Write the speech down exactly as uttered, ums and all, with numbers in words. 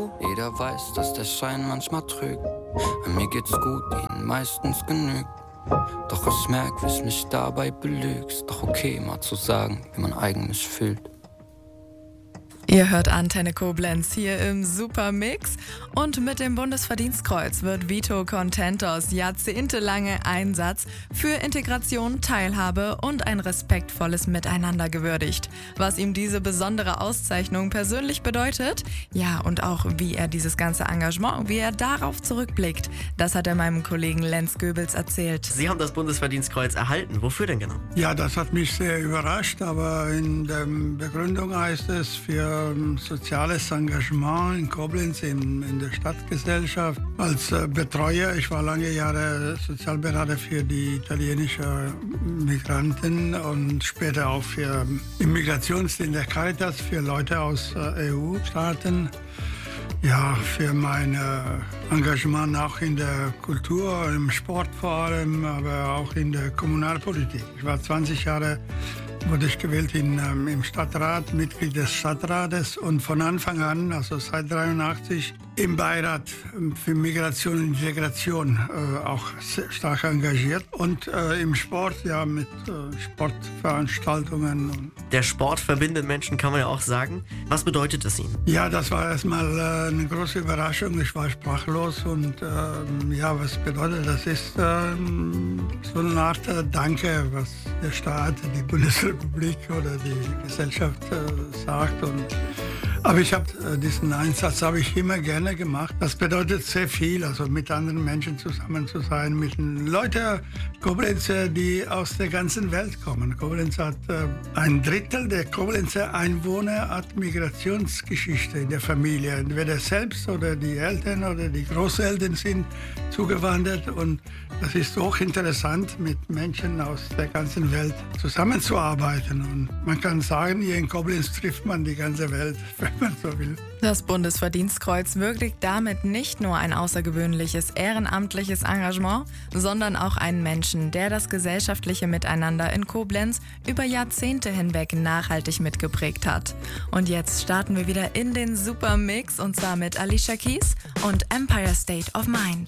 du, jeder weiß, dass der Schein manchmal trügt. Bei mir geht's gut, ihnen meistens genügt. Doch ich merk, wie es mich dabei belügst. Doch okay, mal zu sagen, wie man eigentlich fühlt. Ihr hört Antenne Koblenz hier im Supermix und mit dem Bundesverdienstkreuz wird Vito Contentos jahrzehntelange Einsatz für Integration, Teilhabe und ein respektvolles Miteinander gewürdigt. Was ihm diese besondere Auszeichnung persönlich bedeutet, ja und auch wie er dieses ganze Engagement, wie er darauf zurückblickt, das hat er meinem Kollegen Lenz Goebels erzählt. Sie haben das Bundesverdienstkreuz erhalten. Wofür denn genau? Ja, das hat mich sehr überrascht, aber in der Begründung heißt es für soziales Engagement in Koblenz, in, in der Stadtgesellschaft. Als äh, Betreuer, ich war lange Jahre Sozialberater für die italienischen Migranten und später auch für Immigrationsdienst der Caritas für Leute aus äh, E U-Staaten. Ja, für mein äh, Engagement auch in der Kultur, im Sport vor allem, aber auch in der Kommunalpolitik. Ich war zwanzig Jahre wurde ich gewählt in, ähm, im Stadtrat, Mitglied des Stadtrates und von Anfang an, also seit neunzehnhundertdreiundachtzig, im Beirat für Migration und Integration äh, auch sehr stark engagiert und äh, im Sport, ja, mit äh, Sportveranstaltungen. Und Der Sport verbindet Menschen, kann man ja auch sagen. Was bedeutet es Ihnen? ja, das war erstmal äh, eine große Überraschung. Ich war sprachlos und äh, ja, was bedeutet das? Ist äh, so eine Art äh, Danke, was der Staat, die Bundesrepublik oder die Gesellschaft äh, sagt. Und aber ich habe äh, diesen Einsatz habe ich immer gerne gemacht. Das bedeutet sehr viel, also mit anderen Menschen zusammen zu sein, mit den Leuten Koblenzer, die aus der ganzen Welt kommen. Koblenz hat äh, ein Drittel der Koblenzer Einwohner hat Migrationsgeschichte in der Familie. Entweder selbst oder die Eltern oder die Großeltern sind zugewandert und das ist hochinteressant, mit Menschen aus der ganzen Welt zusammenzuarbeiten. Und man kann sagen, hier in Koblenz trifft man die ganze Welt, wenn man so will. Das Bundesverdienstkreuz würdigt damit nicht nur ein außergewöhnliches ehrenamtliches Engagement, sondern auch einen Menschen, der das gesellschaftliche Miteinander in Koblenz über Jahrzehnte hinweg nachhaltig mitgeprägt hat. Und jetzt starten wir wieder in den Supermix und zwar mit Alicia Keys und Empire State of Mind.